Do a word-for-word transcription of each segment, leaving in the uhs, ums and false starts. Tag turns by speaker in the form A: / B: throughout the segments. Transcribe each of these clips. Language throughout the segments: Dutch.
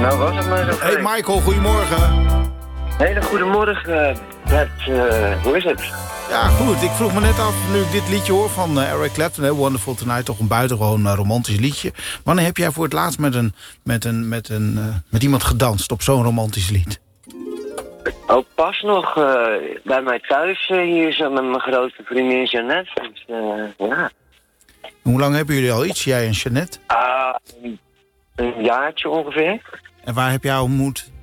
A: Nou was het maar zo.
B: Hey Michael, goedemorgen.
A: Hele goedemorgen, Bert. Uh, hoe is het?
B: Ja, goed. Ik vroeg me net af, nu ik dit liedje hoor van uh, Eric Clapton, hè, Wonderful Tonight, toch een buitengewoon uh, romantisch liedje. Wanneer heb jij voor het laatst met, een, met, een, met, een, uh, met iemand gedanst op zo'n romantisch lied?
A: Oh, pas nog uh, bij mij thuis uh, hier zo met mijn grote vriendin Jeannette. Dus, uh, ja.
B: Hoe lang hebben jullie al iets, jij en Jeannette?
A: Uh, een jaartje ongeveer.
B: En waar heb jij ontmoet?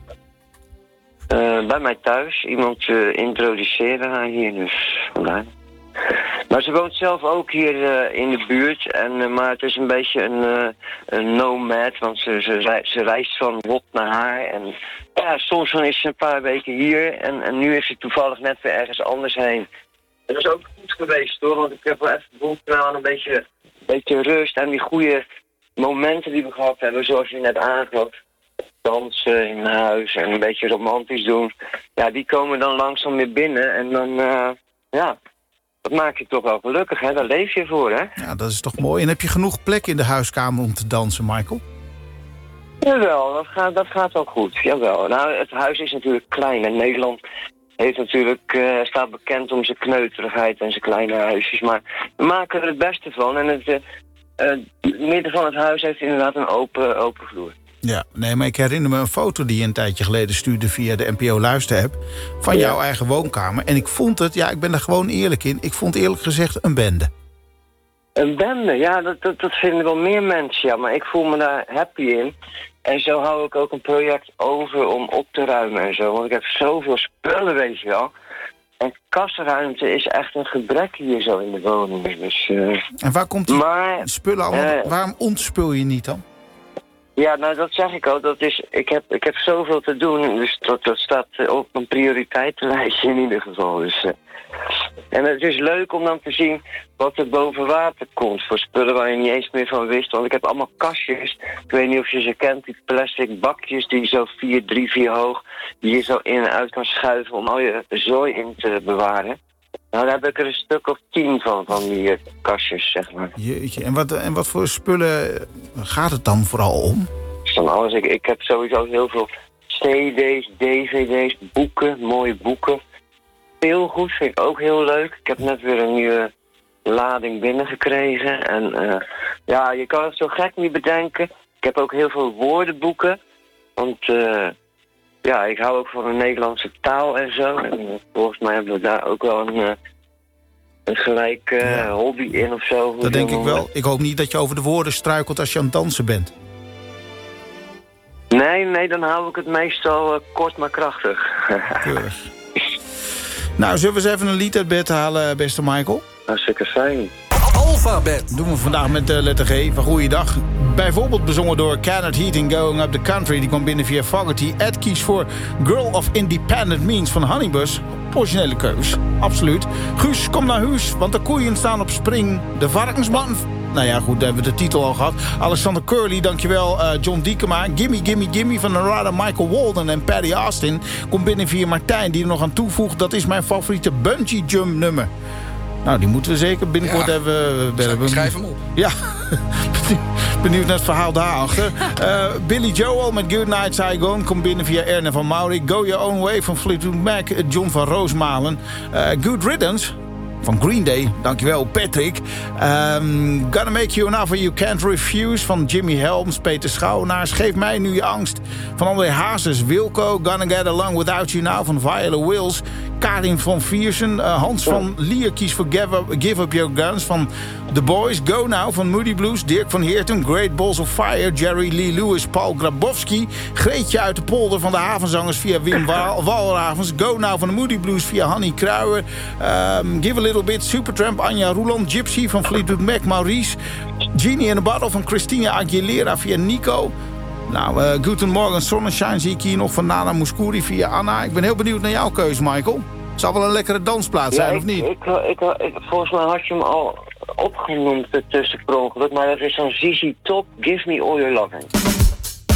A: Uh, bij mij thuis. Iemand uh, introduceerde haar hier, dus vandaar. Maar ze woont zelf ook hier uh, in de buurt. En, uh, maar het is een beetje een, uh, een nomad, want ze, ze, ze reist van Rob naar haar. En ja, soms dan is ze een paar weken hier. En, en nu is ze toevallig net weer ergens anders heen. En dat is ook goed geweest hoor, want ik heb wel even behoefte aan een beetje, een beetje rust. En die goede momenten die we gehad hebben, zoals je net aangaf. Dansen in huis en een beetje romantisch doen. Ja, die komen dan langzaam weer binnen. En dan, uh, ja, dat maakt je toch wel gelukkig, hè? Daar leef je voor, hè?
B: Ja, dat is toch mooi. En heb je genoeg plek in de huiskamer om te dansen, Michael?
A: Jawel, dat gaat, dat gaat wel goed. Jawel. Nou, het huis is natuurlijk klein. En Nederland heeft natuurlijk, uh, staat bekend om zijn kneuterigheid en zijn kleine huisjes. Maar we maken er het beste van. En het uh, uh, midden van het huis heeft inderdaad een open, open vloer.
B: Ja, nee, maar ik herinner me een foto die je een tijdje geleden stuurde via de N P O Luister-app van ja. jouw eigen woonkamer. En ik vond het, ja, ik ben er gewoon eerlijk in, ik vond eerlijk gezegd een bende.
A: Een bende, ja, dat, dat, dat vinden wel meer mensen, ja, maar ik voel me daar happy in. En zo hou ik ook een project over om op te ruimen en zo, want ik heb zoveel spullen, weet je wel. En kastruimte is echt een gebrek hier zo in de woning. Dus, uh,
B: en waar komt die
A: maar,
B: spullen allemaal,
A: uh,
B: waarom ontspul je niet dan?
A: Ja, nou dat zeg ik ook. Dat is, ik, heb, ik heb zoveel te doen, dus dat, dat staat op een prioriteitenlijstje in ieder geval. Dus, uh, en het is leuk om dan te zien wat er boven water komt voor spullen waar je niet eens meer van wist. Want ik heb allemaal kastjes, ik weet niet of je ze kent, die plastic bakjes die zo vier, drie, vier hoog, die je zo in en uit kan schuiven om al je zooi in te bewaren. Nou, daar heb ik er een stuk of tien van, van die uh, kastjes, zeg maar.
B: Jeetje, en wat, en wat voor spullen gaat het dan vooral om?
A: Van alles. Ik, ik heb sowieso heel veel C D's, D V D's, boeken, mooie boeken. Speelgoed vind ik ook heel leuk. Ik heb net weer een nieuwe lading binnengekregen. En uh, ja, je kan het zo gek niet bedenken. Ik heb ook heel veel woordenboeken. Want uh, ja, ik hou ook van de Nederlandse taal en zo. En uh, volgens mij hebben we daar ook wel een, uh, een gelijk uh, ja. hobby in of zo.
B: Dat denk ik wel. Ik hoop niet dat je over de woorden struikelt als je aan het dansen bent.
A: Nee, nee, dan hou ik het meestal uh, kort maar krachtig.
B: Keurig. Nou, zullen we eens even een lied uit bed halen, beste Michael?
A: Hartstikke fijn.
C: Alphabet.
B: Doen we vandaag met de letter G van Goeiedag. Bijvoorbeeld bezongen door Cannot Heating Going Up the Country. Die kwam binnen via Fogerty. Ed kiest voor Girl of Independent Means van Honeybus. Originele keus, absoluut. Guus, kom naar huis, want de koeien staan op spring. De varkensman... Nou ja, goed, daar hebben we de titel al gehad. Alexander Curly, dankjewel. Uh, John Diekema. Gimme, Gimme, Gimme van Narada, Michael Walden en Paddy Austin. Komt binnen via Martijn, die er nog aan toevoegt. Dat is mijn favoriete bungee jump nummer. Nou, die moeten we zeker binnenkort ja. even... Uh,
C: Schrijf hem op.
B: Ja, benieuwd naar het verhaal daarachter. Uh, Billy Joel met Good Night Saigon komt binnen via Erne van Maurik. Go Your Own Way van Fleetwood Mac, John van Roosmalen. Uh, Good Riddance van Green Day, dankjewel Patrick. Um, Gonna Make You an Offer You Can't Refuse van Jimmy Helms, Peter Schouwenaars. Geef mij nu je angst van André Hazes. Wilco, Gonna Get Along Without You Now van Viola Wills. Karin van Viersen, uh, Hans van Lier kiest voor Give Up, Give Up Your Guns van The Boys. Go Now van Moody Blues, Dirk van Heerten, Great Balls of Fire, Jerry Lee Lewis, Paul Grabowski. Greetje uit de polder van de havenzangers via Wim Wal- Walravens. Go Now van de Moody Blues via Hanny Kruijer. Um, Give a Little Bit, Supertramp, Anja Roeland, Gypsy van Fleetwood Mac, Maurice. Genie in a Bottle van Christina Aguilera via Nico. Nou, uh, Guten Morgen Sonnenshine zie ik hier nog van Nana Mouskouri via Anna. Ik ben heel benieuwd naar jouw keuze, Michael. Het zal wel een lekkere dansplaats zijn,
A: ja,
B: of niet?
A: Ik, ik, ik, ik, volgens mij had je hem al opgenoemd tussen per ongeluk, maar dat is zo'n Z Z Top, Give Me All Your Loving.